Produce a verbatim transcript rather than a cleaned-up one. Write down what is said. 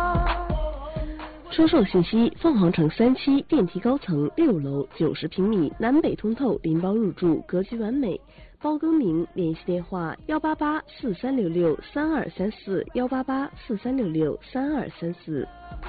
出售信息：凤凰城三期电梯高层六楼九十平米，南北通透，拎包入住，格局完美。包更名，联系电话：幺八八四三六六三二三四，幺八八四三六六三二三四。